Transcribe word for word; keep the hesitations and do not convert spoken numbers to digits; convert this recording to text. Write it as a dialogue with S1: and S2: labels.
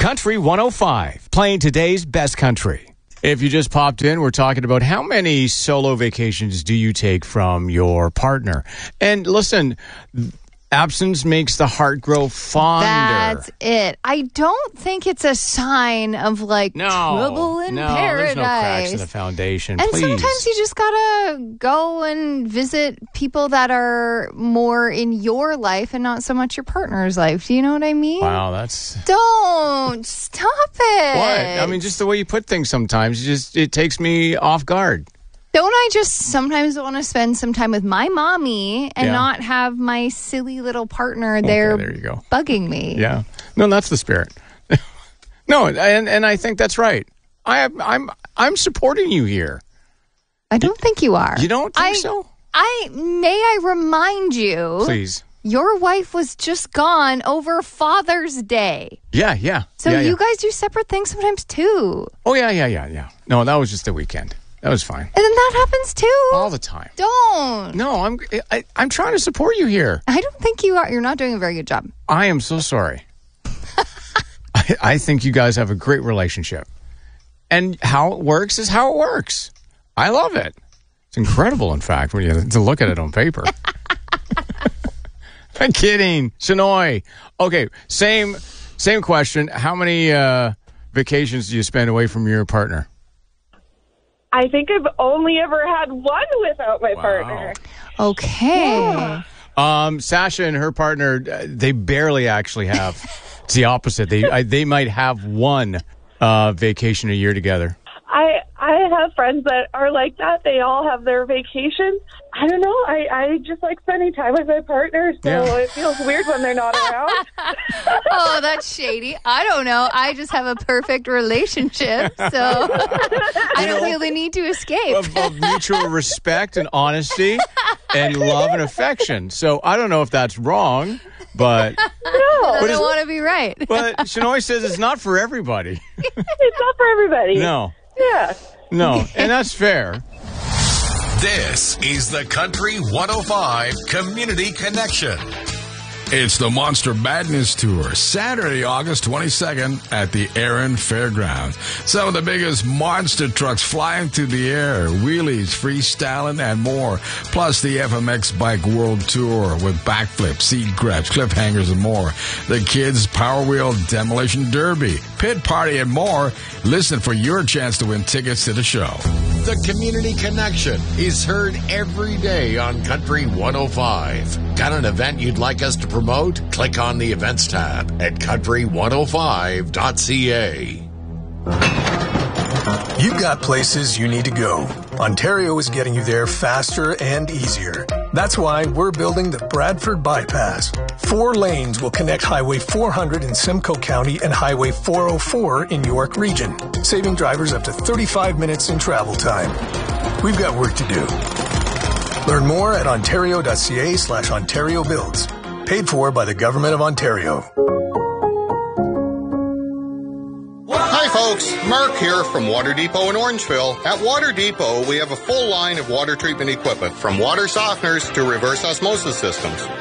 S1: Country one oh five, playing today's best country. If you just popped in, we're talking about how many solo vacations do you take from your partner? And listen, absence makes the heart grow fonder.
S2: That's it. I don't think it's a sign of like
S1: no,
S2: trouble in
S1: no,
S2: paradise.
S1: There's no cracks in the foundation.
S2: And
S1: Please.
S2: sometimes you just gotta go and visit people that are more in your life and not so much your partner's life. Do you know what I mean?
S1: Wow, that's...
S2: Don't stop it.
S1: What? I mean, just the way you put things sometimes, it just it takes me off guard.
S2: Don't I just sometimes want to spend some time with my mommy and
S1: Yeah.
S2: not have my silly little partner there,
S1: Okay, there you go.
S2: bugging me?
S1: Yeah. No, that's the spirit. No, and and I think that's right. I am, I'm I'm supporting you here.
S2: I don't think you are.
S1: You don't think
S2: I,
S1: so?
S2: I may I remind you,
S1: Please.
S2: your wife was just gone over Father's Day.
S1: Yeah, yeah.
S2: So
S1: yeah,
S2: you
S1: yeah.
S2: guys do separate things sometimes too.
S1: Oh, yeah, yeah, yeah, yeah. No, that was just the weekend. That was fine.
S2: And then that happens too.
S1: All the time.
S2: Don't.
S1: No, I'm I, I'm trying to support you here.
S2: I don't think you are. You're not doing a very good job.
S1: I am so sorry. I, I think you guys have a great relationship. And how it works is how it works. I love it. It's incredible, in fact, when you to look at it on paper. I'm kidding. Shanoy. Okay, same same question. How many uh, vacations do you spend away from your partner?
S3: I think I've only ever had one without my
S1: Wow.
S3: partner.
S2: Okay.
S3: Yeah.
S1: Um, Sasha and her partner, uh, they barely actually have. It's the opposite. They I, they might have one uh, vacation a year together.
S3: I I have friends that are like that. They all have their vacations. I don't know. I, I just like spending time with my partner, so
S1: Yeah.
S3: it feels weird when they're not around.
S2: Oh, that's shady. I don't know. I just have a perfect relationship, so I don't feel the need to escape.
S1: Of, of mutual respect and honesty and love and affection. So I don't know if that's wrong, but
S2: I
S1: But
S2: don't
S1: is-
S2: want to be right.
S1: but Shanoy says it's not for everybody.
S3: It's not for everybody.
S1: No,
S3: Yeah.
S1: no, and that's fair.
S4: This is the Country one oh five Community Connection.
S5: It's the Monster Madness Tour, Saturday, August twenty-second at the Erin Fairgrounds. Some of the biggest monster trucks flying through the air, wheelies, freestyling, and more. Plus the F M X Bike World Tour with backflips, seat grabs, cliffhangers, and more. The Kids Power Wheel Demolition Derby, pit party, and more. Listen for your chance to win tickets to the show.
S4: The Community Connection is heard every day on Country one oh five. Got an event you'd like us to promote? Click on the events tab at country one oh five dot c a.
S6: You've got places you need to go. Ontario is getting you there faster and easier. That's why we're building the Bradford Bypass. Four lanes will connect Highway four hundred in Simcoe County and Highway four oh four in York Region, saving drivers up to thirty-five minutes in travel time. We've got work to do. Learn more at ontario.ca slash Ontario Builds. Paid for by the Government of Ontario.
S7: Hi folks, Mark here from Water Depot in Orangeville. At Water Depot, we have a full line of water treatment equipment, from water softeners to reverse osmosis systems.